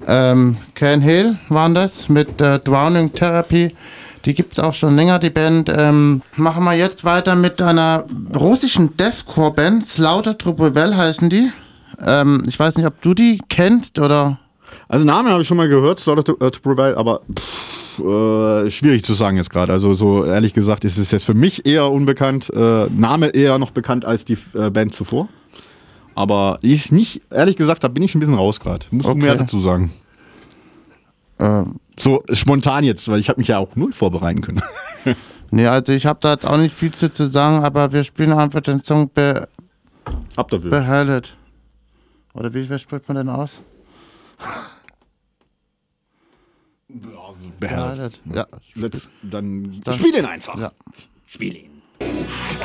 Can Hill waren das mit Drowning Therapy. Die gibt es auch schon länger, die Band. Machen wir jetzt weiter mit einer russischen Deathcore-Band. Slaughter to Prevail heißen die. Ich weiß nicht, ob du die kennst oder... Also Namen habe ich schon mal gehört, Slaughter to Prevail, aber schwierig zu sagen jetzt gerade. Also so ehrlich gesagt ist es jetzt für mich eher unbekannt. Name eher noch bekannt als die Band zuvor. Aber ist nicht, ehrlich gesagt, da bin ich schon ein bisschen raus gerade. Musst du mehr dazu sagen. So spontan jetzt, weil ich habe mich ja auch null vorbereiten können. Nee, also ich habe da jetzt auch nicht viel zu sagen, aber wir spielen einfach den Song Beheaded. Oder wie spricht man denn aus? Beheaded. Ja. Dann spiel ihn einfach. Ja. Spiel ihn.